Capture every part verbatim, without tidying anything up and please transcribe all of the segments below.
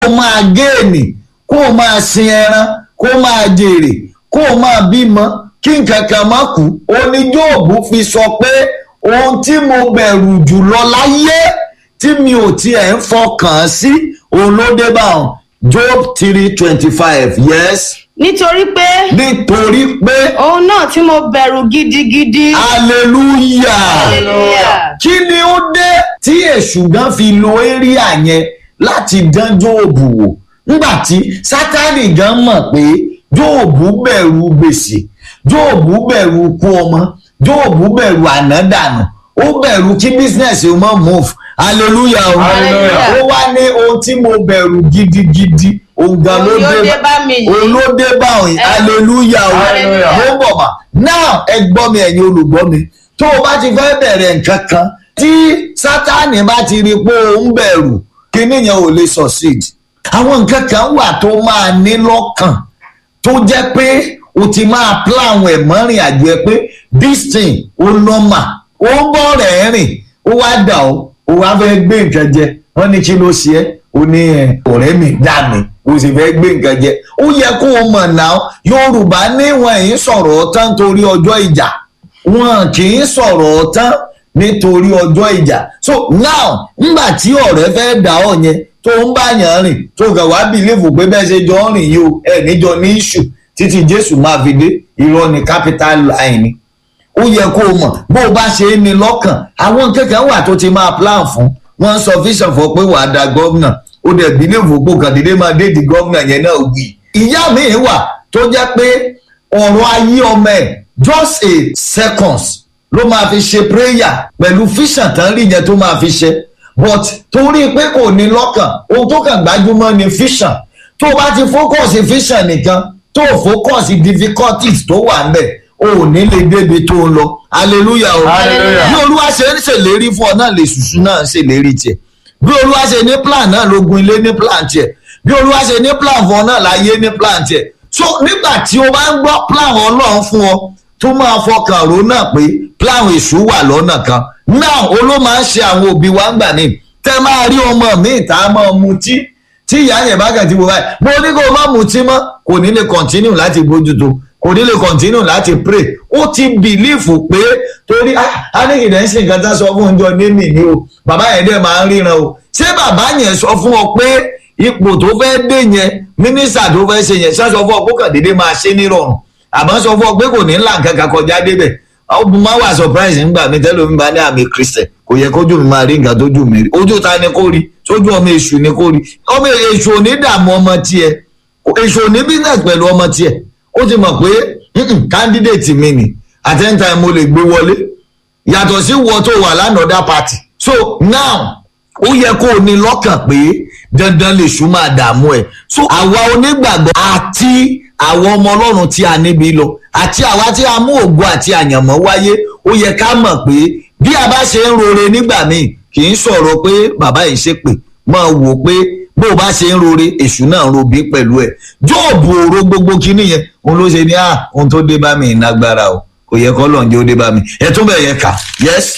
o máa géènì, kó o máa sin ẹran, kó o máa jèrè, kó o máa bímọ, kí nǹkan kan má kú. Ó ní Jóòbù fi sọ pé ohun tí mo bẹ̀rù jùlọ láyé tí mi ò tiẹ̀ ń fọkàn sí òun ló dé bá wọn. Job three twenty five. Yes. nítorí pé nítorí pé òun náà tí mo bẹ̀rù gidigidi. hallelujah. Hallelujah. Kí ni ó dé tí èṣù gan fi lo area yẹn láti dán Jóòbù wò nígbà tí Sátánì gan mọ̀ pé Jóòbù bẹ̀rù gbèsè, Jóòbù bẹ̀rù kú ọmọ, Jóòbù bẹ̀rù ànádànù, ó bẹ̀rù kí business ó má move. Hallelujah o. Hallelujah. Ó wá ní ohun tí mo bẹ̀rù gidigidi òun gan ló dé bá mi yìí. òun ló dé bá òun. Hallelujah o. Hallelujah. Mo bọ̀ mà now ẹ gbọ́ mi ẹ̀yin olùgbọ́ mi, tó o bá ti fẹ́ bẹ̀rẹ̀ nǹkan kan tí Sátánì bá ti rí pé ó ń bẹ̀rù, kíní yẹn ò lè succeed. Àwọn nǹkan kan wà tó máa ní lọ́kàn tó jẹ́ pé o ti máa plan ẹ̀ mọ́rin àjò ẹ pé this thing ó normal, ó ń bọ̀ rẹ̀ rìn, ó wá dà ó, ó wá fẹ́ gbé nǹkan jẹ, wọ́n ní kí ló ṣe é, ó ní ọ̀rẹ́ mi dá mi, ó sì fẹ́ gbé nǹkan jẹ. Ó yẹ kó o mọ̀ náà, Yorùbá ní wọn kì í sọ̀rọ̀ tán torí ọjọ́ ìjà, wọn kì í sọ̀rọ̀ tán nítorí ọjọ́ ìjà. So now nígbà tí ọ̀rẹ́ fẹ́ dà ọ́ yẹn tó ń bá yàn rìn, tó kàn wá bìlífù pé bẹ́ẹ̀ ṣe jọ ń rìn yìí o, ẹ̀ níjọ ní issue títí Jésù máa fi dé, irọ́ ni capital line ni. Ó yẹ kó o mọ̀ bó o bá ṣe é ní lọ́kàn, àwọn kankan wà tó ti máa plan fún. Wọ́n sọ vision fún pé wàá da gómìnà, ó dẹ̀ bìlífù pé kàn dédé máa dé di gómìnà yẹn náà wì. Ìyá mi wà tó jẹ́ pé ọ̀rọ̀ ayé ọmọ ẹ̀ just a seconds ló máa fi ṣe prayer pẹ̀lú vision tán rí yẹn tó máa fi ṣe, but torí pé kò ní lọ́kàn, ohun tó kàn gbájúmọ́ ni vision. Tó bá ti focus vision nìkan, tó focus difficulties tó wà ń bẹ̀, o ò ní lè débi tó ń lọ. Hallelujah o. Hallelujah. Bí Olúwa ṣe ń ṣèlérí fún ọ náà lè ṣùṣù náà ń ṣèlérí tiẹ̀. Bí Olúwa ṣe ní plan náà lógun ilé ní plan tiẹ̀. Bí Olúwa ṣe ní plan fún ọ náà láyé ní plan tiẹ̀. So nígbà tí o bá ń gbọ́ plan Ọlọ́run fún ọ, tó máa fọkàn rò náà pé plan èṣù wà lọ́nà kan. Now olóò máa ń ṣe àwọn òbí wa ń gbà ní tẹ́ máa rí ọmọ mi ìta máa mutí, tí ìyá yẹn bá kàn ti wò báyìí, mo ní kó o má mutí mọ́, kò ní lè continue láti bójútó, kò ní lè continue láti pray. Ó ti bìlífù pé torí anìkìdẹ̀ ń ṣe nǹkan tá sọ fún ọjọ́ nímì ni o, bàbá yẹn dẹ̀ máa ń ríran o. Ṣé bàbá yẹn sọ fún ọ pé ipò tó fẹ́ dé yẹn, mínísítà tó fẹ́ ṣe yẹn, ṣé sọ fún ọ pé kàn déédéé máa ṣe nírọ̀rùn, àmọ́ sọ fún ọ pé kò ní ńlá nǹkan kan kọjá débẹ̀? Ọ̀bùn máa wà surprise nígbà mi tẹ́lẹ̀ omi bá ní àmì Christian, kò yẹ kójú mi máa rí nǹkan tójú mi rí. Ojú ta ni kò rí? Sójú ọmọ èṣù ni kò rí. Ọmọ èṣù ò ní dààmú ọmọ tiẹ̀, èṣù ò ní business pẹ̀lú ọmọ tiẹ̀. Ó ti mọ̀ pé candidate mi ni at any time mo lè gbé wọlé yàtọ̀ sí wọ tó wà lánàá party. So now ó yẹ kó o ní lọ́kàn pé dandan lè ṣù máa dààmú ẹ̀. So àwa onígbàgbọ́ àti àwọn ọmọ Ọlọ́run tí a níbi lọ àti àwa tí a mú ògo àti àyànmọ́ wáyé, ó yẹ ká mọ̀ pé bí a bá ṣe ń rore nígbà míì kì í sọ̀rọ̀ pé bàbá yìí ṣépè, máa wò pé bó o bá ṣe ń rore èṣù náà ń robí pẹ̀lú ẹ̀. Jóòbù òro gbogbo kinní yẹn, òun ló ṣe ní à ohun tó dé bá mi ìnagbára o, kò yẹ kọ́ lọ́njẹ́ ó dé bá mi. Ẹ tún bẹ̀ yẹn kà. Yes.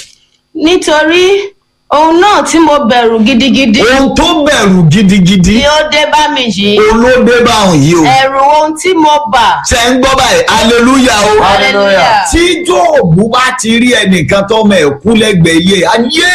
nítorí òun náà tí mo bẹ̀rù gidigidi. Ohun tó bẹ̀rù gidigidi ni ó dé bá mi yìí. òun ló dé bá òun yìí o. ẹ̀rù ohun tí mo bà. Ṣé ń gbọ́ báyìí? Hallelujah o. Hallelujah. Tí Jóòbù bá ti rí ẹnìkan tọ́mọ ẹ̀ kú lẹ́gbẹ̀ẹ́ ilé, ayé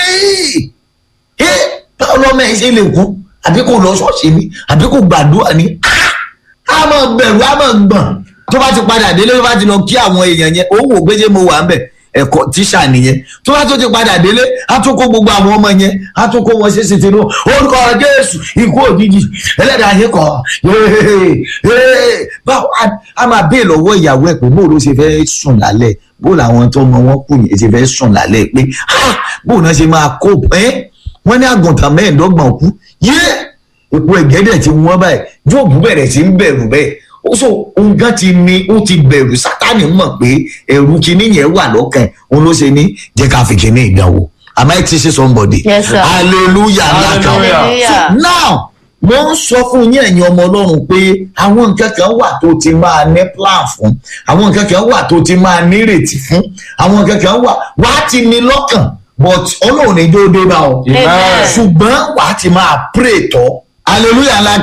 ẹ báwo lọ́mọ ẹ̀ ṣe lè kú? Àbí kò lọ ṣọ́ọ̀ṣì ni? Àbí kò gbàdúrà ni? A máa bẹ̀rù, a máa gbọ̀n. Tó bá ti padà délé, tó bá ti lọ kí àwọn èèyàn yẹn, òun wò pé ṣé mo wà ń bẹ̀, ẹ̀kọ́ tíṣà nìyẹn. Tó bá tó ti padà délé, a tún kó gbogbo àwọn ọmọ yẹn, a tún kó wọn ṣe sí tinú orúkọ Jésù, ikú òjijì ẹlẹ́dàá yẹn kọ́ báwo a máa bèè lọ́wọ́ ìyàwó ẹ̀ pé bó ló ṣe fẹ́ sùn lálẹ́, bó làwọn tó mọ wọn kù yẹn ṣe fẹ́ sùn lálẹ́ pé bó náà ṣe máa kó ẹ́ wọ́n ní àgùntàn mẹ́ẹ̀ẹ́dọ́gbọ̀n kú yé epo ẹ̀gẹ́dẹ̀ tí wọ́n báyìí. Jóòbù bẹ̀rẹ̀ sí ń bẹ̀rù bẹ́ẹ̀, ó sọ nǹkan ti ní ó ti bẹ̀rù. Sátánì mọ̀ pé ẹ̀rù kìíní yẹn wà lọ́kàn, òun ló ṣe ní jẹ́ ká fi kìíní ìdánwò. Am I teaching somebody? Yes, sir. Hallelujah. Hallelujah. So now mo ń sọ fún yín ẹ̀yin ọmọ Ọlọ́run pé àwọn nǹkan kan wà tó ti máa ní plan fún, àwọn nǹkan kan wà tó ti máa nírètí fún, àwọn nǹkan kan wà wà á ti ní lọ́kàn but Ọlọ́run ní dóódó bá ọ, ṣùgbọ́n wà á ti máa pray tọ́. Hallelujah.